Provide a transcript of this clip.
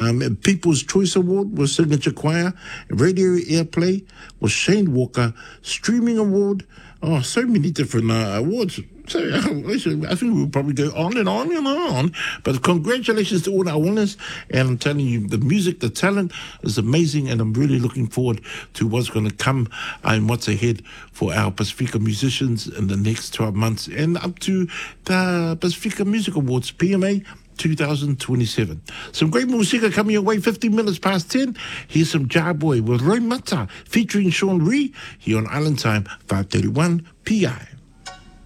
People's Choice Award was Signature Choir. Radio Airplay was Shane Walker. Streaming Award. Oh, so many different awards. So I think we'll probably go on and on and on. But congratulations to all our winners. And I'm telling you, the music, the talent is amazing. And I'm really looking forward to what's going to come and what's ahead for our Pacifica musicians in the next 12 months and up to the Pacifica Music Awards, PMA 2027. Some great music coming your way, 15 minutes past 10. Here's some Jarboy with Roy Mata featuring Sean Ree here on Island Time, 5:31 PI.